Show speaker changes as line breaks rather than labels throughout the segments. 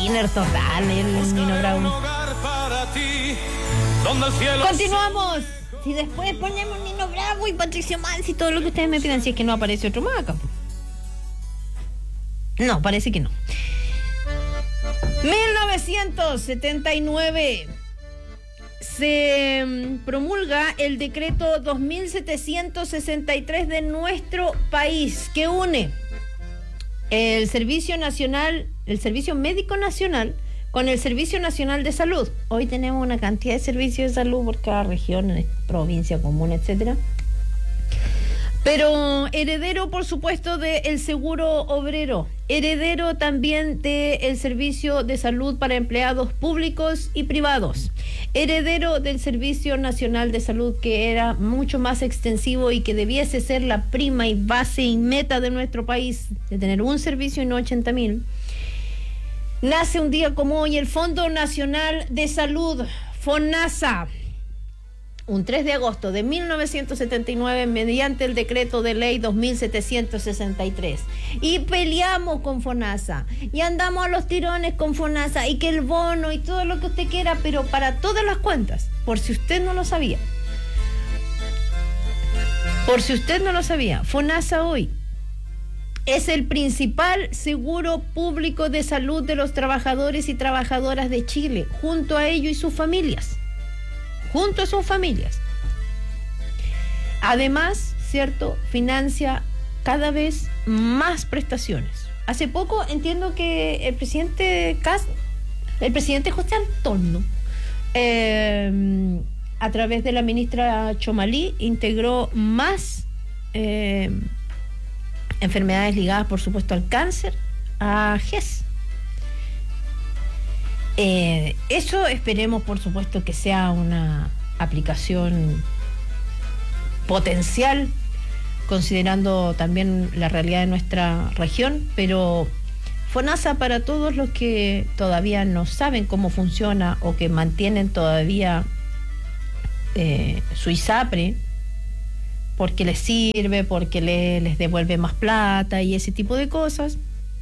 winner total el Nino Bravo. Continuamos. Si después ponemos Nino Bravo y Patricio Mansi, todo lo que ustedes me pidan, si es que no aparece otro más acá. No, parece que no. 1979 se promulga el decreto 2763 de nuestro país, que une el Servicio Nacional, el Servicio Médico Nacional con el Servicio Nacional de Salud. Hoy tenemos una cantidad de servicios de salud por cada región, provincia, comuna, etcétera. Pero heredero, por supuesto, del seguro obrero, heredero también del servicio de salud para empleados públicos y privados, heredero del Servicio Nacional de Salud, que era mucho más extensivo y que debiese ser la prima y base y meta de nuestro país, de tener un servicio y no 80.000. Nace un día como hoy el Fondo Nacional de Salud, FONASA, un 3 de agosto de 1979, mediante el decreto de ley 2763. Y peleamos con FONASA, y andamos a los tirones con FONASA, y que el bono y todo lo que usted quiera, pero para todas las cuentas, por si usted no lo sabía. FONASA hoy es el principal seguro público de salud de los trabajadores y trabajadoras de Chile, junto a ellos y sus familias. Además, ¿cierto?, financia cada vez más prestaciones. Hace poco entiendo que el presidente José Antonio, a través de la ministra Chomalí, integró más enfermedades ligadas, por supuesto, al cáncer, a GES. Eso esperemos, por supuesto, que sea una aplicación potencial, considerando también la realidad de nuestra región, pero FONASA, para todos los que todavía no saben cómo funciona o que mantienen todavía su ISAPRE, porque les sirve, porque les devuelve más plata y ese tipo de cosas.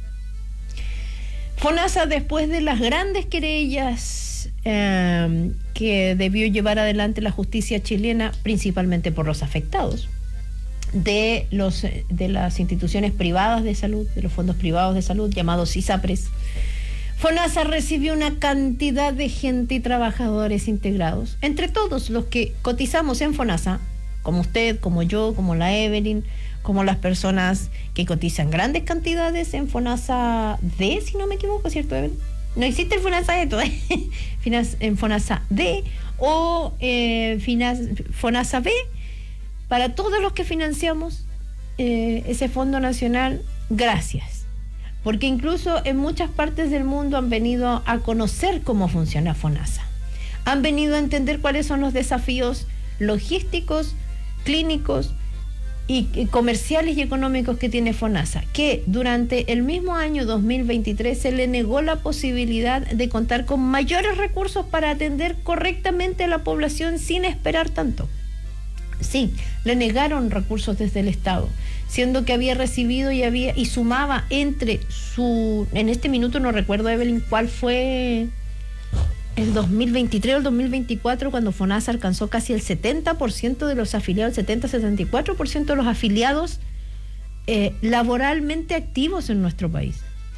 FONASA, después de las grandes querellas que debió llevar adelante la justicia chilena, principalmente por los afectados de las instituciones privadas de salud, de los fondos privados de salud, llamados ISAPRES, FONASA recibió una cantidad de gente y trabajadores integrados. Entre todos los que cotizamos en FONASA, como usted, como yo, como la Evelyn, como las personas que cotizan grandes cantidades en FONASA D, si no me equivoco, ¿cierto, Evelyn? No existe el FONASA D todavía. En FONASA D o FONASA B, para todos los que financiamos ese Fondo Nacional, gracias. Porque incluso en muchas partes del mundo han venido a conocer cómo funciona FONASA. Han venido a entender cuáles son los desafíos logísticos, clínicos y comerciales y económicos que tiene FONASA, que durante el mismo año 2023 se le negó la posibilidad de contar con mayores recursos para atender correctamente a la población sin esperar tanto. Sí, le negaron recursos desde el Estado, siendo que había recibido y sumaba en este minuto no recuerdo, Evelyn, cuál fue el 2023 o el 2024, cuando FONASA alcanzó casi el 70% de los afiliados, 70-74% de los afiliados laboralmente activos en nuestro país.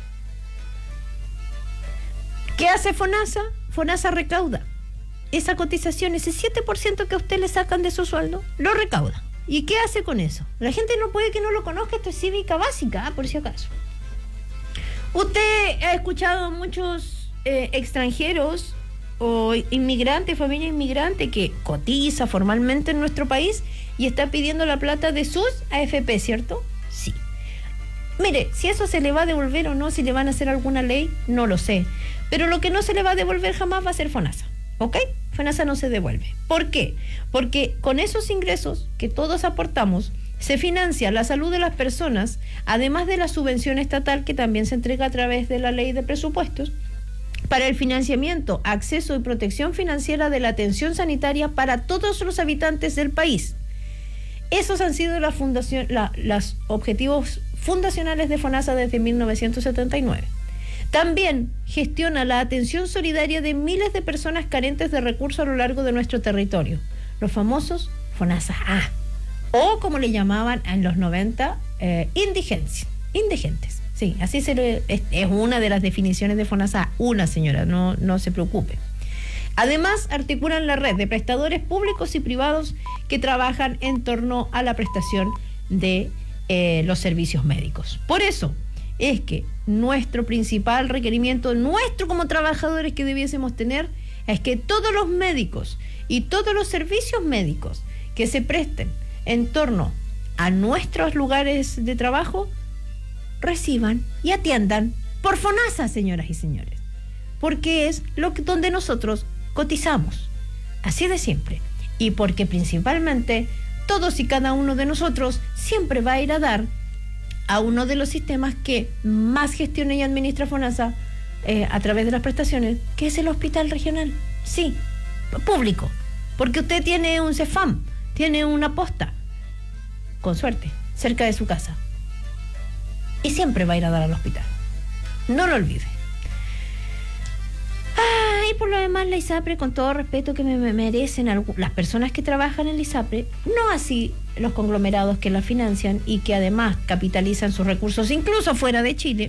¿Qué hace FONASA? FONASA recauda esa cotización, ese 7% que a usted le sacan de su sueldo, lo recauda. ¿Y qué hace con eso? La gente no puede que no lo conozca, esto es cívica básica, por si acaso. Usted ha escuchado a muchos extranjeros o inmigrante, familia inmigrante que cotiza formalmente en nuestro país y está pidiendo la plata de sus AFP, ¿cierto? Sí. Mire, si eso se le va a devolver o no, si le van a hacer alguna ley, no lo sé. Pero lo que no se le va a devolver jamás va a ser FONASA, ¿ok? FONASA no se devuelve. ¿Por qué? Porque con esos ingresos que todos aportamos, se financia la salud de las personas, además de la subvención estatal que también se entrega a través de la ley de presupuestos, para el financiamiento, acceso y protección financiera de la atención sanitaria para todos los habitantes del país. Esos han sido los objetivos fundacionales de FONASA desde 1979. También gestiona la atención solidaria de miles de personas carentes de recursos a lo largo de nuestro territorio, los famosos FONASA-A, o como le llamaban en los 90, indigentes. Sí, así es una de las definiciones de FONASA, una, señora, no se preocupe. Además, articulan la red de prestadores públicos y privados que trabajan en torno a la prestación de los servicios médicos. Por eso es que nuestro principal requerimiento, nuestro como trabajadores que debiésemos tener, es que todos los médicos y todos los servicios médicos que se presten en torno a nuestros lugares de trabajo reciban y atiendan por FONASA, señoras y señores, porque es donde nosotros cotizamos, así de simple, y porque principalmente todos y cada uno de nosotros siempre va a ir a dar a uno de los sistemas que más gestiona y administra FONASA a través de las prestaciones, que es el hospital regional, sí, público, porque usted tiene un CEFAM, tiene una posta, con suerte, cerca de su casa, y siempre va a ir a dar al hospital, no lo olvide. Y por lo demás, la ISAPRE, con todo respeto que me merecen las personas que trabajan en la ISAPRE, no así los conglomerados que la financian y que además capitalizan sus recursos incluso fuera de Chile.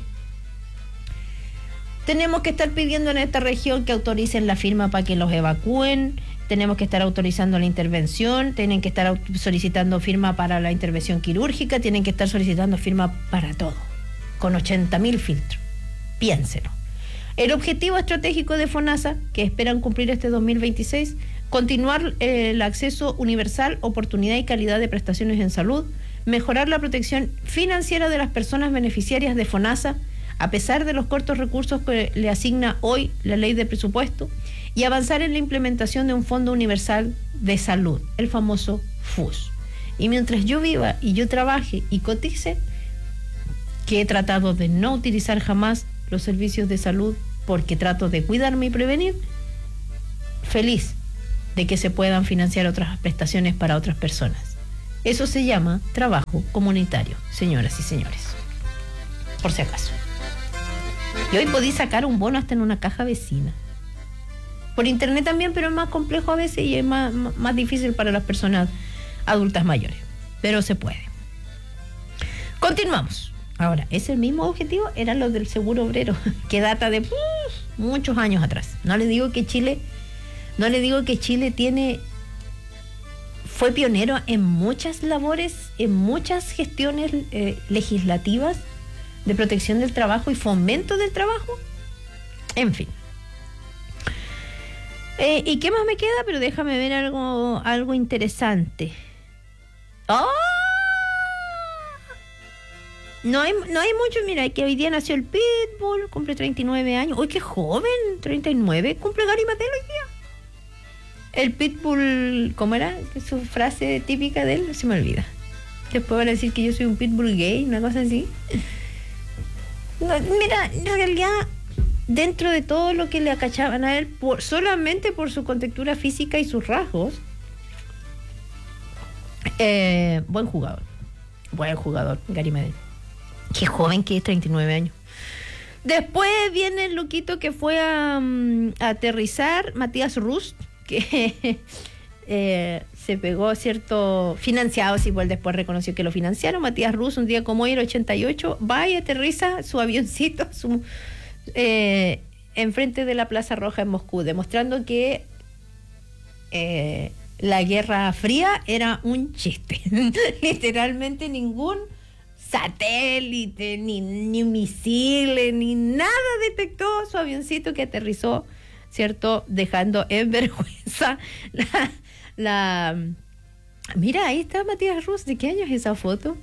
Tenemos que estar pidiendo en esta región que autoricen la firma para que los evacúen, tenemos que estar autorizando la intervención, tienen que estar solicitando firma para la intervención quirúrgica, tienen que estar solicitando firma para todo, con 80.000 filtros. Piénselo. El objetivo estratégico de FONASA, que esperan cumplir este 2026, continuar el acceso universal, oportunidad y calidad de prestaciones en salud, mejorar la protección financiera de las personas beneficiarias de FONASA, a pesar de los cortos recursos que le asigna hoy la ley de presupuesto, y avanzar en la implementación de un Fondo Universal de Salud, el famoso FUS. Y mientras yo viva y yo trabaje y cotice, que he tratado de no utilizar jamás los servicios de salud porque trato de cuidarme y prevenir, feliz de que se puedan financiar otras prestaciones para otras personas. Eso se llama trabajo comunitario, señoras y señores, por si acaso. Y hoy podí sacar un bono hasta en una caja vecina, por internet también, pero es más complejo a veces y es más difícil para las personas adultas mayores, pero se puede. Continuamos. Ahora, ese mismo objetivo era lo del seguro obrero, que data de muchos años atrás. No le digo que Chile fue pionero en muchas labores, en muchas gestiones legislativas de protección del trabajo y fomento del trabajo. En fin. ¿Y qué más me queda? Pero déjame ver algo interesante. ¡Oh! No hay mucho, mira, que hoy día nació el Pitbull, cumple 39 años. ¡Uy, qué joven! 39, cumple Gary Medel hoy día. El Pitbull, ¿cómo era? Su frase típica de él, se me olvida. Después van a decir que yo soy un Pitbull gay, una cosa así. No, mira, en realidad, dentro de todo lo que le acachaban a él, solamente por su contextura física y sus rasgos, buen jugador, Gary Medel. Qué joven que es, 39 años. Después viene el loquito que fue a aterrizar, Matías Rust, que se pegó, ¿cierto? Financiado, sí, igual después reconoció que lo financiaron. Matías Rust, un día como hoy, el 88, va y aterriza su avioncito enfrente de la Plaza Roja en Moscú, demostrando que la Guerra Fría era un chiste. Literalmente ningún satélite, ni misiles, ni nada detectó su avioncito que aterrizó, ¿cierto? Dejando en vergüenza Mira, ahí está Matías Rust. ¿De qué año es esa foto?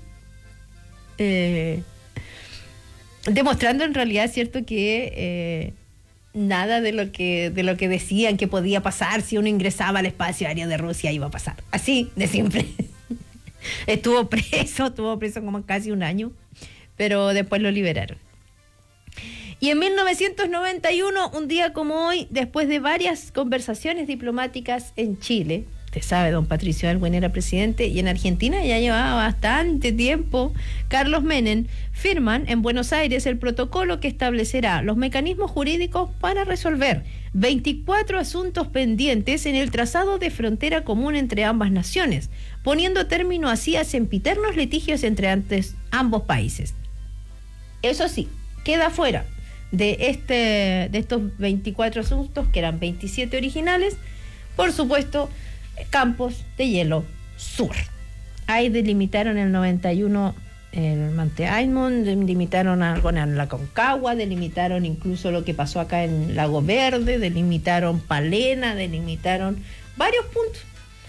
Demostrando en realidad, ¿cierto?, que nada de lo que decían que podía pasar si uno ingresaba al espacio aéreo de Rusia iba a pasar. Así de simple. Estuvo preso como casi un año, pero después lo liberaron. Y en 1991, un día como hoy, después de varias conversaciones diplomáticas en Chile, Usted sabe, don Patricio Aylwin era presidente, y en Argentina ya llevaba bastante tiempo. Carlos Menem firman en Buenos Aires el protocolo que establecerá los mecanismos jurídicos para resolver 24 asuntos pendientes en el trazado de frontera común entre ambas naciones, poniendo término así a sempiternos litigios entre ambos países. Eso sí, queda fuera de estos 24 asuntos, que eran 27 originales, por supuesto, Campos de Hielo Sur. Ahí delimitaron el 91 el Monte Aymon, delimitaron algo en la Concagua, delimitaron incluso lo que pasó acá en Lago Verde, delimitaron Palena, delimitaron varios puntos.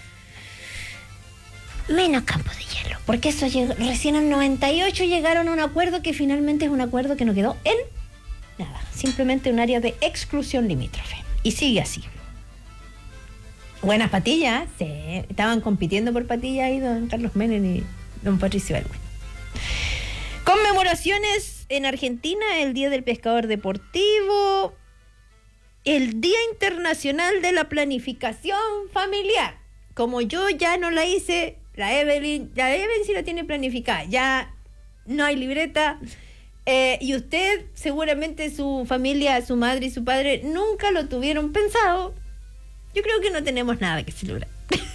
Menos Campos de Hielo, porque eso recién en el 98 llegaron a un acuerdo que finalmente es un acuerdo que no quedó en nada, simplemente un área de exclusión limítrofe. Y sigue así. Buenas patillas, sí. Estaban compitiendo por patillas ahí don Carlos Menem y don Patricio Aylwin. Conmemoraciones en Argentina: el Día del Pescador Deportivo, el Día Internacional de la Planificación Familiar. Como yo ya no la hice, la Evelyn sí la tiene planificada, ya no hay libreta, y usted seguramente su familia, su madre y su padre nunca lo tuvieron pensado. Yo creo que no tenemos nada que celebrar.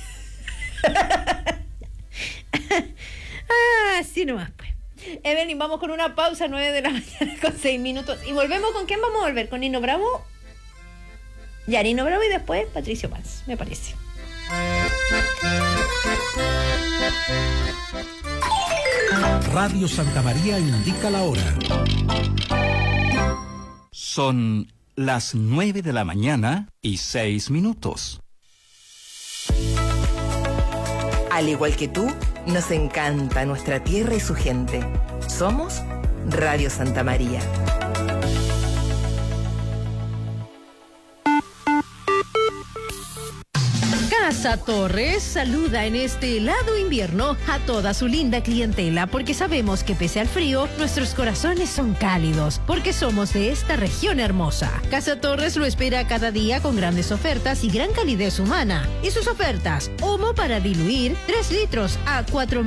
Así nomás, pues. Evelyn, vamos con una pausa, 9 de la mañana con 6 minutos. Y volvemos. ¿Con quién vamos a volver? ¿Con Nino Bravo? Ya, Nino Bravo y después Patricio Valls, me parece.
Radio Santa María indica la hora.
Son las 9 de la mañana y 6 minutos.
Al igual que tú, nos encanta nuestra tierra y su gente. Somos Radio Santa María.
Casa Torres saluda en este helado invierno a toda su linda clientela, porque sabemos que pese al frío, nuestros corazones son cálidos, porque somos de esta región hermosa. Casa Torres lo espera cada día con grandes ofertas y gran calidez humana. Y sus ofertas: Omo para diluir 3 litros a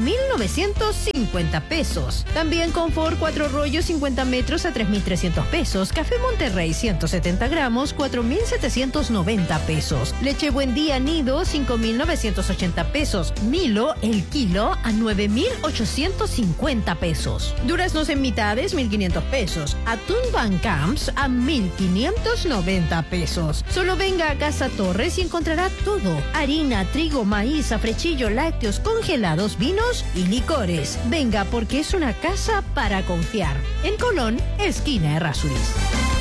4.950 pesos. También Confort 4 rollos 50 metros a 3.300 pesos. Café Monterrey 170 gramos 4.790 pesos. Leche Buen Día Nido 5.980 pesos. Milo el kilo a 9.850 pesos. Duraznos en mitades 1.500 pesos. Atún Van Camps a 1.590 pesos. Solo venga a Casa Torres y encontrará todo: harina, trigo, maíz, afrechillo, lácteos, congelados, vinos y licores. Venga, porque es una casa para confiar. En Colón, esquina Errázuriz.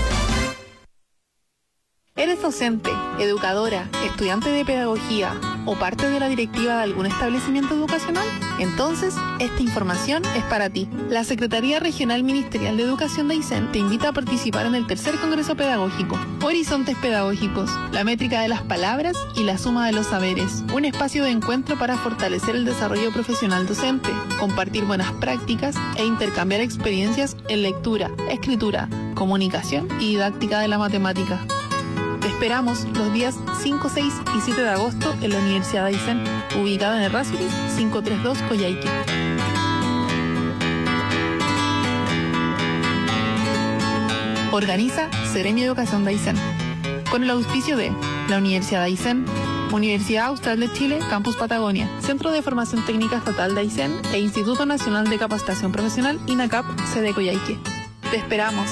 ¿Eres docente, educadora, estudiante de pedagogía o parte de la directiva de algún establecimiento educacional? Entonces, esta información es para ti. La Secretaría Regional Ministerial de Educación de Aysén te invita a participar en el tercer Congreso Pedagógico Horizontes Pedagógicos, la métrica de las palabras y la suma de los saberes. Un espacio de encuentro para fortalecer el desarrollo profesional docente, compartir buenas prácticas e intercambiar experiencias en lectura, escritura, comunicación y didáctica de la matemática. Te esperamos los días 5, 6 y 7 de agosto en la Universidad de Aysén, ubicada en Errázuriz, 532 Coyhaique. Organiza Seremi Educación de Aysén, con el auspicio de la Universidad de Aysén, Universidad Austral de Chile, Campus Patagonia, Centro de Formación Técnica Estatal de Aysén e Instituto Nacional de Capacitación Profesional, INACAP, sede Coyhaique. Te esperamos.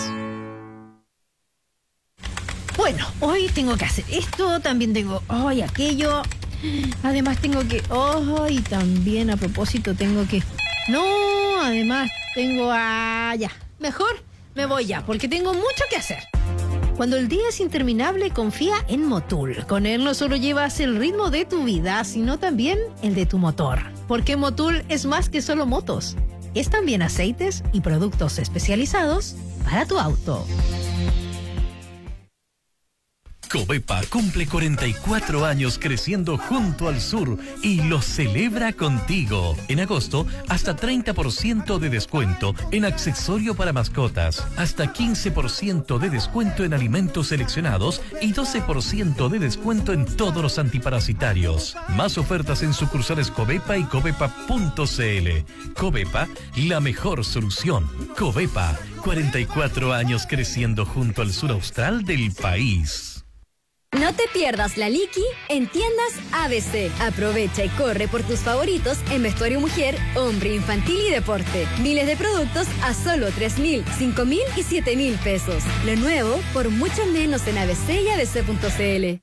Bueno, hoy tengo que hacer esto, también tengo hoy aquello, además tengo que, y también a propósito tengo que, además tengo ya, mejor me voy ya, porque tengo mucho que hacer. Cuando el día es interminable, confía en Motul. Con él no solo llevas el ritmo de tu vida, sino también el de tu motor, porque Motul es más que solo motos, es también aceites y productos especializados para tu auto.
Covepa cumple 44 años creciendo junto al sur y lo celebra contigo. En agosto, hasta 30% de descuento en accesorio para mascotas, hasta 15% de descuento en alimentos seleccionados y 12% de descuento en todos los antiparasitarios. Más ofertas en sucursales Covepa y covepa.cl. Covepa, la mejor solución. Covepa, 44 años creciendo junto al sur austral del país.
No te pierdas la Liqui en tiendas ABC. Aprovecha y corre por tus favoritos en vestuario mujer, hombre, infantil y deporte. Miles de productos a solo 3.000, 5.000 y 7.000 pesos. Lo nuevo por mucho menos en ABC y ABC.cl.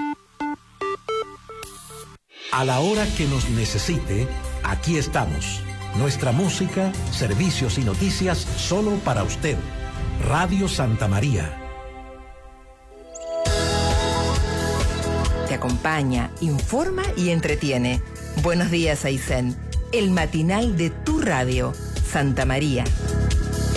A la hora que nos necesite, aquí estamos. Nuestra música, servicios y noticias solo para usted. Radio Santa María.
Te acompaña, informa y entretiene. Buenos días, Aysén. El matinal de tu radio, Santa María.